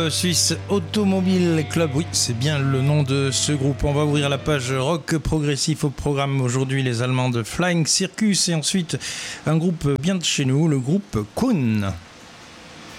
Suisse Automobile Club, oui, c'est bien le nom de ce groupe. On va ouvrir la page rock progressif au programme aujourd'hui, les Allemands de Flying Circus, et ensuite un groupe bien de chez nous, le groupe Kuhn.